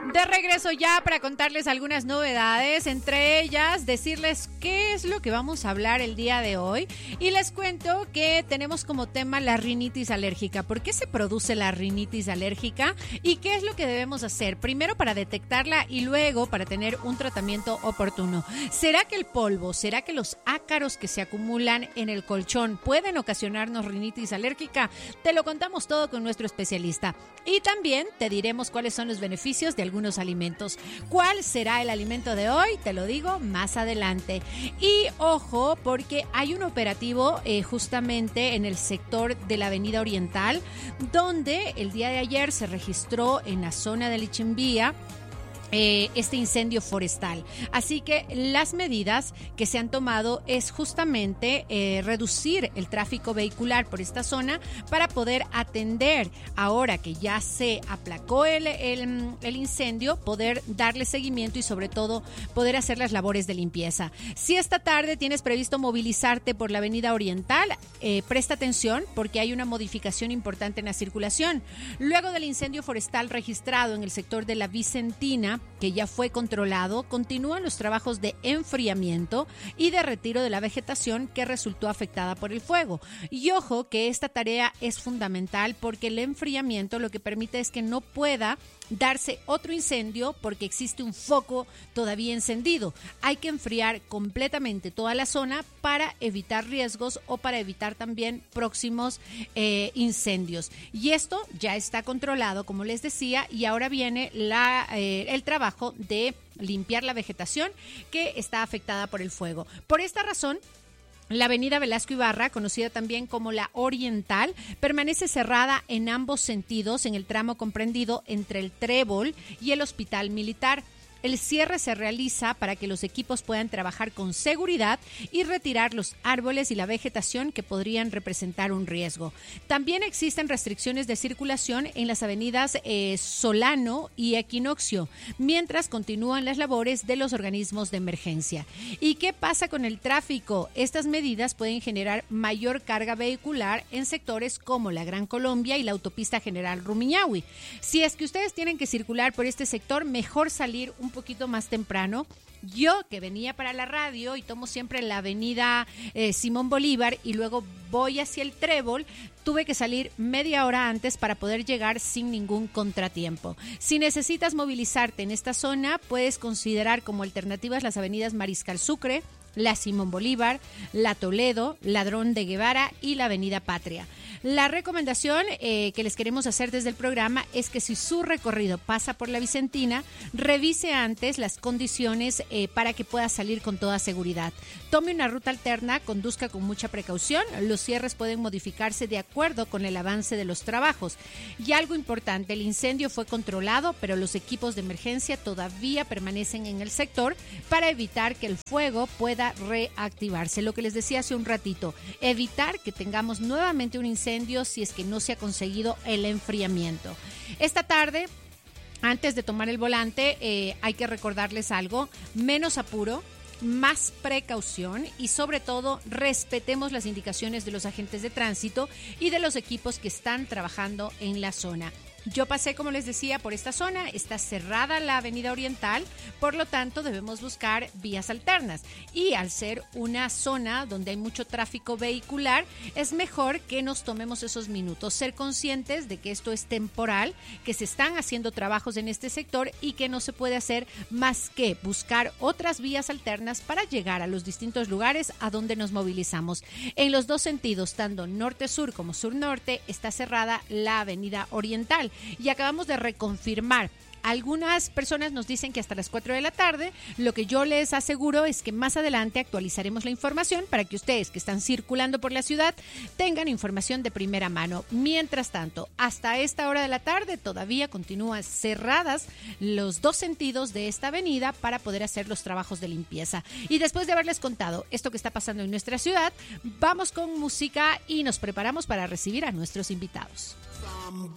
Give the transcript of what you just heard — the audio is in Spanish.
De regreso ya para contarles algunas novedades, entre ellas decirles qué es lo que vamos a hablar el día de hoy. Y les cuento que tenemos como tema la rinitis alérgica. ¿Por qué se produce la rinitis alérgica? ¿Y qué es lo que debemos hacer? Primero para detectarla y luego para tener un tratamiento oportuno. ¿Será que el polvo, será que los ácaros que se acumulan en el colchón pueden ocasionarnos rinitis alérgica? Te lo contamos todo con nuestro especialista. Y también te diremos cuáles son los beneficios de algunos alimentos. ¿Cuál será el alimento de hoy? Te lo digo más adelante. Y ojo, porque hay un operativo justamente en el sector de la Avenida Oriental, donde el día de ayer se registró en la zona de Lichimbía este incendio forestal. Así que las medidas que se han tomado es justamente reducir el tráfico vehicular por esta zona para poder atender, ahora que ya se aplacó el incendio, poder darle seguimiento y sobre todo poder hacer las labores de limpieza. Si esta tarde tienes previsto movilizarte por la Avenida Oriental, presta atención porque hay una modificación importante en la circulación. Luego del incendio forestal registrado en el sector de la Vicentina, que ya fue controlado, continúan los trabajos de enfriamiento y de retiro de la vegetación que resultó afectada por el fuego. Y ojo que esta tarea es fundamental porque el enfriamiento lo que permite es que no pueda darse otro incendio porque existe un foco todavía encendido. Hay que enfriar completamente toda la zona para evitar riesgos o para evitar también próximos incendios. Y esto ya está controlado, como les decía, y ahora viene el trabajo de limpiar la vegetación que está afectada por el fuego. Por esta razón, la avenida Velasco Ibarra, conocida también como la Oriental, permanece cerrada en ambos sentidos en el tramo comprendido entre el Trébol y el Hospital Militar. El cierre se realiza para que los equipos puedan trabajar con seguridad y retirar los árboles y la vegetación que podrían representar un riesgo. También existen restricciones de circulación en las avenidas Solano y Equinoccio, mientras continúan las labores de los organismos de emergencia. ¿Y qué pasa con el tráfico? Estas medidas pueden generar mayor carga vehicular en sectores como la Gran Colombia y la autopista General Rumiñahui. Si es que ustedes tienen que circular por este sector, mejor salir un poquito más temprano. Yo, que venía para la radio y tomo siempre la avenida Simón Bolívar y luego voy hacia el Trébol, tuve que salir media hora antes para poder llegar sin ningún contratiempo. Si necesitas movilizarte en esta zona, puedes considerar como alternativas las avenidas Mariscal Sucre, la Simón Bolívar, la Toledo, Ladrón de Guevara y la avenida Patria. La recomendación que les queremos hacer desde el programa es que si su recorrido pasa por la Vicentina, revise antes las condiciones para que pueda salir con toda seguridad. Tome una ruta alterna, conduzca con mucha precaución. Los cierres pueden modificarse de acuerdo con el avance de los trabajos. Y algo importante, el incendio fue controlado, pero los equipos de emergencia todavía permanecen en el sector para evitar que el fuego pueda reactivarse. Lo que les decía hace un ratito, evitar que tengamos nuevamente un incendio si es que no se ha conseguido el enfriamiento. Esta tarde, antes de tomar el volante, hay que recordarles algo: menos apuro, más precaución y sobre todo respetemos las indicaciones de los agentes de tránsito y de los equipos que están trabajando en la zona. Yo pasé, como les decía, por esta zona, está cerrada la avenida Oriental, por lo tanto debemos buscar vías alternas. Y al ser una zona donde hay mucho tráfico vehicular, es mejor que nos tomemos esos minutos, ser conscientes de que esto es temporal, que se están haciendo trabajos en este sector y que no se puede hacer más que buscar otras vías alternas para llegar a los distintos lugares a donde nos movilizamos. En los dos sentidos, tanto norte-sur como sur-norte, está cerrada la avenida Oriental. Y acabamos de reconfirmar. Algunas personas nos dicen que hasta las 4 de la tarde. Lo que yo les aseguro es que más adelante actualizaremos la información para que ustedes que están circulando por la ciudad tengan información de primera mano. Mientras tanto, hasta esta hora de la tarde todavía continúan cerradas los dos sentidos de esta avenida para poder hacer los trabajos de limpieza. Y después de haberles contado esto que está pasando en nuestra ciudad, vamos con música y nos preparamos para recibir a nuestros invitados.